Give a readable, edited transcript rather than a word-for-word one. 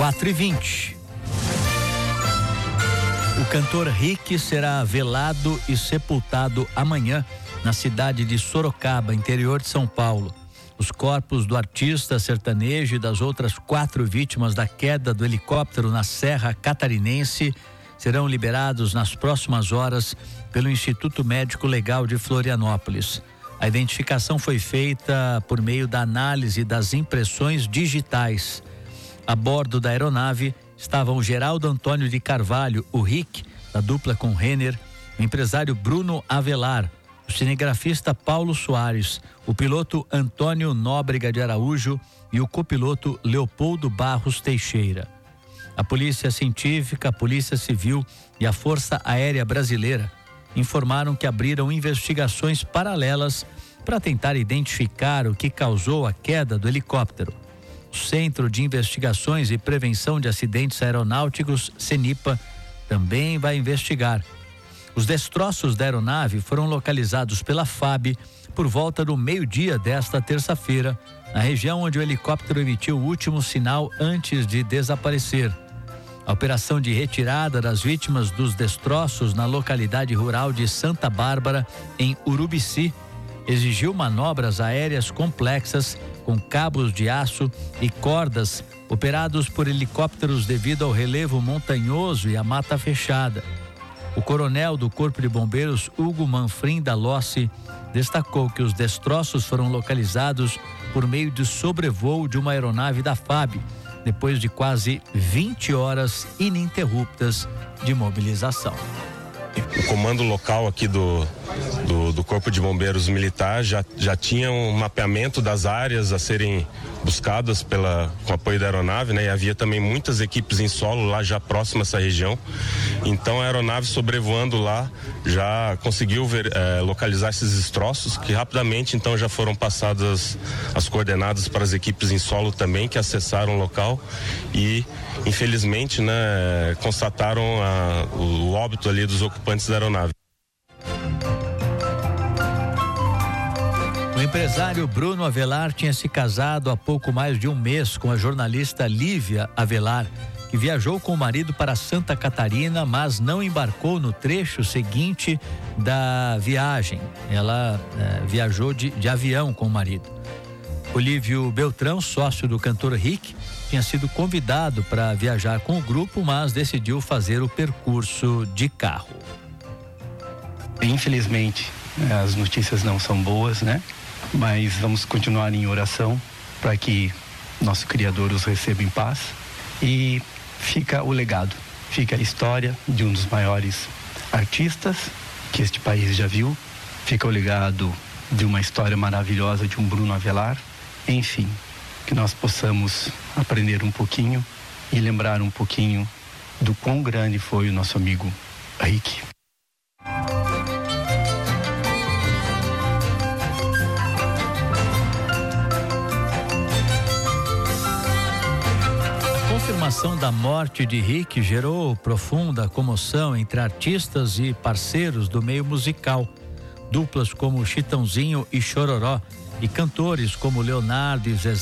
4h20. O cantor Rick será velado e sepultado amanhã na cidade de Sorocaba, interior de São Paulo. Os corpos do artista sertanejo e das outras 4 vítimas da queda do helicóptero na Serra Catarinense serão liberados nas próximas horas pelo Instituto Médico Legal de Florianópolis. A identificação foi feita por meio da análise das impressões digitais. A bordo da aeronave estavam o Geraldo Antônio de Carvalho, o Rick, da dupla com Renner, o empresário Bruno Avelar, o cinegrafista Paulo Soares, o piloto Antônio Nóbrega de Araújo e o copiloto Leopoldo Barros Teixeira. A Polícia Científica, a Polícia Civil e a Força Aérea Brasileira informaram que abriram investigações paralelas para tentar identificar o que causou a queda do helicóptero. O Centro de Investigações e Prevenção de Acidentes Aeronáuticos, CENIPA, também vai investigar. Os destroços da aeronave foram localizados pela FAB por volta do meio-dia desta terça-feira, na região onde o helicóptero emitiu o último sinal antes de desaparecer. A operação de retirada das vítimas dos destroços na localidade rural de Santa Bárbara, em Urubici, exigiu manobras aéreas complexas com cabos de aço e cordas operados por helicópteros devido ao relevo montanhoso e a mata fechada. O coronel do Corpo de Bombeiros, Hugo Manfrim da Lossi, destacou que os destroços foram localizados por meio de sobrevoo de uma aeronave da FAB, depois de quase 20 horas ininterruptas de mobilização. O comando local aqui do Corpo de Bombeiros Militar já tinha um mapeamento das áreas a serem buscadas com apoio da aeronave, né? E havia também muitas equipes em solo lá já próximo a essa região. Então a aeronave sobrevoando lá já conseguiu localizar esses destroços, que rapidamente então já foram passadas as coordenadas para as equipes em solo também, que acessaram o local e infelizmente, né, constataram o óbito ali dos ocupantes da aeronave. O empresário Bruno Avelar tinha se casado há pouco mais de um mês com a jornalista Lívia Avelar, que viajou com o marido para Santa Catarina, mas não embarcou no trecho seguinte da viagem. Ela viajou de avião com o marido. Olívio Beltrão, sócio do cantor Rick, tinha sido convidado para viajar com o grupo, mas decidiu fazer o percurso de carro. Infelizmente, as notícias não são boas, né? Mas vamos continuar em oração para que nosso Criador os receba em paz. E fica o legado, fica a história de um dos maiores artistas que este país já viu. Fica o legado de uma história maravilhosa de um Bruno Avelar. Enfim, que nós possamos aprender um pouquinho e lembrar um pouquinho do quão grande foi o nosso amigo Rick. A confirmação da morte de Rick gerou profunda comoção entre artistas e parceiros do meio musical. Duplas como Chitãozinho e Chororó e cantores como Leonardo e Zezé